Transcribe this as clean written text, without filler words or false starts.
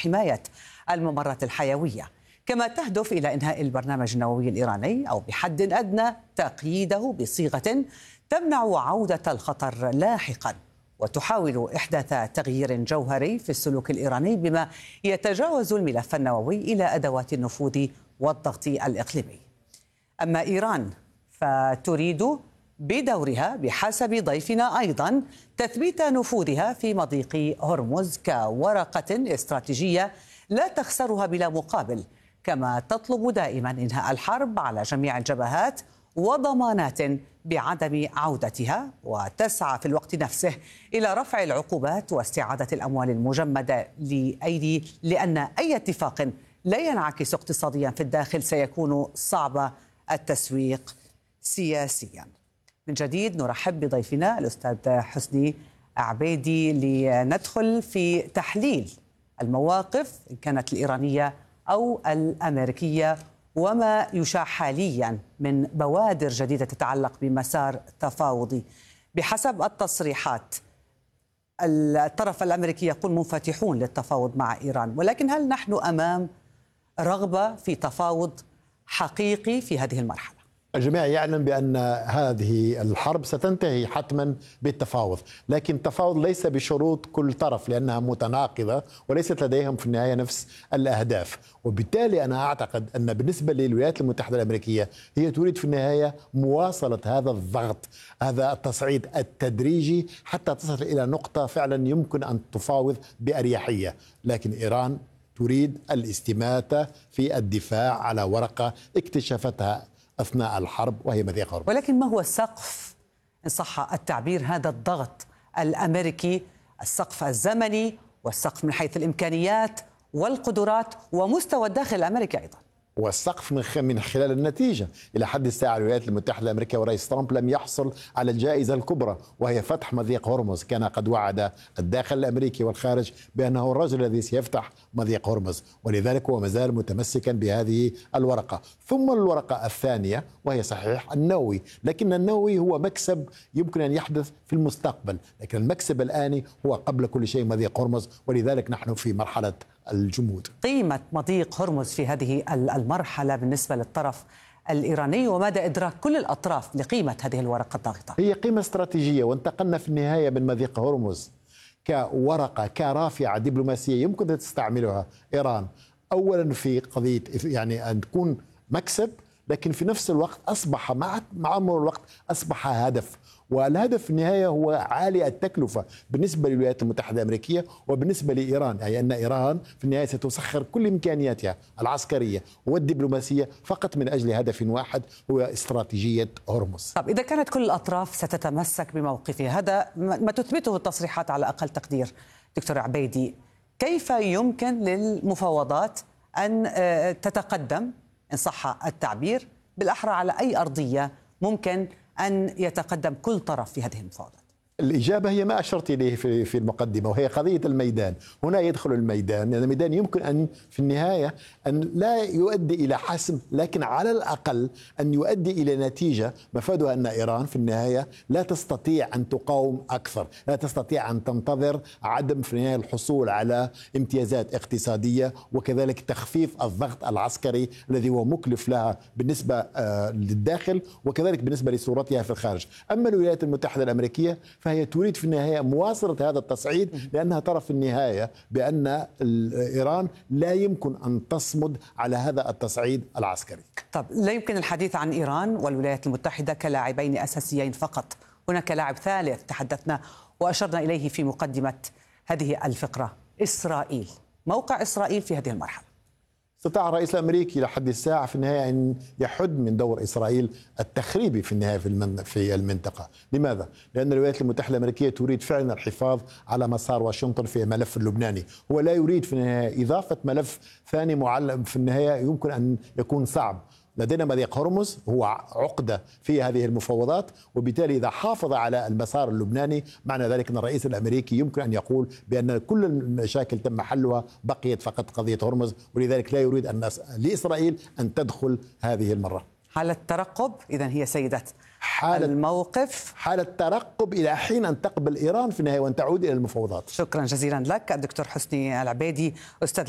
حماية الممرات الحيوية، كما تهدف إلى إنهاء البرنامج النووي الإيراني أو بحد أدنى تقييده بصيغة تمنع عودة الخطر لاحقاً، وتحاول إحداث تغيير جوهري في السلوك الإيراني بما يتجاوز الملف النووي إلى أدوات النفوذ والضغط الإقليمي. أما إيران فتريد بدورها بحسب ضيفنا أيضا تثبيت نفوذها في مضيق هرمز كورقة استراتيجية لا تخسرها بلا مقابل، كما تطلب دائما إنهاء الحرب على جميع الجبهات وضمانات بعدم عودتها، وتسعى في الوقت نفسه إلى رفع العقوبات واستعادة الأموال المجمدة لأن أي اتفاق لا ينعكس اقتصاديا في الداخل سيكون صعب التسويق سياسيا. من جديد نرحب بضيفنا الأستاذ حسني عبيدي لندخل في تحليل المواقف إن كانت الإيرانية أو الأمريكية وما يشاع حاليا من بوادر جديدة تتعلق بمسار تفاوضي. بحسب التصريحات الطرف الأمريكي يقول منفتحون للتفاوض مع إيران، ولكن هل نحن أمام رغبة في تفاوض حقيقي في هذه المرحلة؟ الجميع يعلم بأن هذه الحرب ستنتهي حتما بالتفاوض، لكن التفاوض ليس بشروط كل طرف لأنها متناقضة وليست لديهم في النهاية نفس الأهداف. وبالتالي أنا أعتقد أن بالنسبة للولايات المتحدة الأمريكية هي تريد في النهاية مواصلة هذا الضغط، هذا التصعيد التدريجي حتى تصل إلى نقطة فعلا يمكن أن تفاوض بأريحية. لكن إيران تريد الاستماتة في الدفاع على ورقة اكتشفتها أثناء الحرب وهي مضيق هرمز. ولكن ما هو السقف إن صح التعبير هذا الضغط الأمريكي؟ السقف الزمني والسقف من حيث الإمكانيات والقدرات ومستوى الداخل الأمريكي أيضا، والسقف من خلال النتيجة. إلى حد الساعة الولايات المتحدة الأمريكية ورئيس ترامب لم يحصل على الجائزة الكبرى وهي فتح مضيق هرمز. كان قد وعد الداخل الأمريكي والخارج بأنه الرجل الذي سيفتح مضيق هرمز، ولذلك هو مازال متمسكا بهذه الورقة. ثم الورقة الثانية وهي صحيح النووي، لكن النووي هو مكسب يمكن أن يحدث في المستقبل، لكن المكسب الآني هو قبل كل شيء مضيق هرمز، ولذلك نحن في مرحلة الجمود. قيمة مضيق هرمز في هذه المرحلة بالنسبة للطرف الإيراني، ومدى إدراك كل الأطراف لقيمة هذه الورقة الضاغطة؟ هي قيمة استراتيجية، وانتقلنا في النهاية من مضيق هرمز كورقة كرافعة دبلوماسية يمكن أن تستعملها إيران أولا في قضية يعني أن تكون مكسب، لكن في نفس الوقت أصبح مع مرور الوقت أصبح هدف، والهدف في النهاية هو عالي التكلفة بالنسبة للولايات المتحدة الأمريكية وبالنسبة لإيران، أي أن إيران في النهاية ستسخر كل إمكانياتها العسكرية والدبلوماسية فقط من أجل هدف واحد هو استراتيجية هرمز. طب إذا كانت كل الأطراف ستتمسك بموقفها، هذا ما تثبته التصريحات على أقل تقدير دكتور عبيدي، كيف يمكن للمفاوضات أن تتقدم إن صح التعبير بالأحرى على أي أرضية ممكن أن يتقدم كل طرف في هذه المفاوضات؟ الإجابة هي ما أشرت إليه في المقدمة، وهي قضية الميدان. هنا يدخل الميدان، لأن الميدان يمكن أن في النهاية أن لا يؤدي إلى حسم، لكن على الأقل أن يؤدي إلى نتيجة مفادها أن إيران في النهاية لا تستطيع أن تقاوم أكثر، لا تستطيع أن تنتظر عدم في النهاية الحصول على امتيازات اقتصادية، وكذلك تخفيف الضغط العسكري الذي هو مكلف لها بالنسبة للداخل وكذلك بالنسبة لصورتها في الخارج. أما الولايات المتحدة الأمريكية فهي تريد في النهاية مواصلة هذا التصعيد، لأنها ترى في النهاية بأن إيران لا يمكن أن تصمد على هذا التصعيد العسكري. طب لا يمكن الحديث عن إيران والولايات المتحدة كلاعبين أساسيين فقط، هناك لاعب ثالث تحدثنا وأشرنا إليه في مقدمة هذه الفقرة، إسرائيل. موقع إسرائيل في هذه المرحلة؟ استطاع الرئيس الأمريكي لحد الساعة في النهاية أن يحد من دور إسرائيل التخريبي في النهاية في المنطقة. لماذا؟ لأن الولايات المتحدة الأمريكية تريد فعلا الحفاظ على مسار واشنطن في الملف اللبناني، هو لا يريد في النهاية إضافة ملف ثاني معلم في النهاية يمكن أن يكون صعب. لدينا مضيق هرمز هو عقدة في هذه المفاوضات، وبالتالي إذا حافظ على المسار اللبناني معنى ذلك أن الرئيس الأمريكي يمكن أن يقول بأن كل المشاكل تم حلها، بقيت فقط قضية هرمز، ولذلك لا يريد لإسرائيل أن تدخل هذه المرة. حالة ترقب إذن هي سيدة الموقف، حالة ترقب إلى حين أن تقبل إيران في النهاية وأن تعود إلى المفاوضات. شكرا جزيلا لك الدكتور حسني العبيدي أستاذ